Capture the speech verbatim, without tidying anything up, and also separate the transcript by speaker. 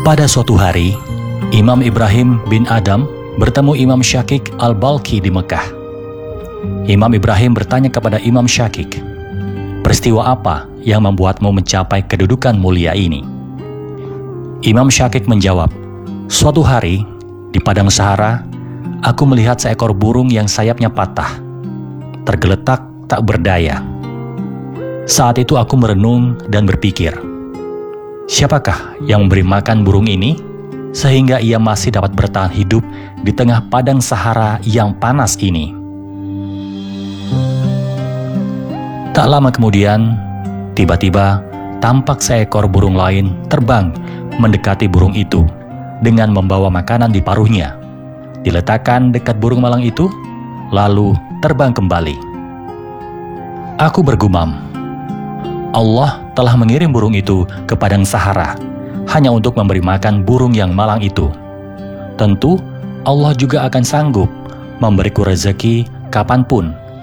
Speaker 1: Pada suatu hari, Imam Ibrahim bin Adam bertemu Imam Syakik al-Balkhi di Mekah. Imam Ibrahim bertanya kepada Imam Syakik, "Peristiwa apa yang membuatmu mencapai kedudukan mulia ini?" Imam Syakik menjawab, "Suatu hari, di padang Sahara, aku melihat seekor burung yang sayapnya patah, tergeletak tak berdaya. Saat itu aku merenung dan berpikir, siapakah yang memberi makan burung ini sehingga ia masih dapat bertahan hidup di tengah padang Sahara yang panas ini?" Tak lama kemudian, tiba-tiba tampak seekor burung lain terbang mendekati burung itu dengan membawa makanan di paruhnya. Diletakkan dekat burung malang itu, lalu terbang kembali. Aku bergumam, Allah telah mengirim burung itu ke padang Sahara hanya untuk memberi makan burung yang malang itu. Tentu Allah juga akan sanggup memberiku rezeki kapanpun